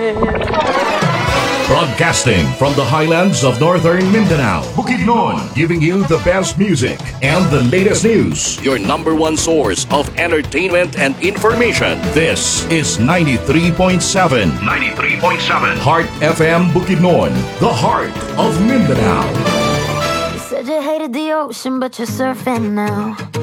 Broadcasting from the highlands of northern Mindanao, Bukidnon, giving you the best music and the latest news. Your number one source of entertainment and information. This is 93.7. 93.7. Heart FM Bukidnon, the heart of Mindanao. You said you hated the ocean, but you're surfing now.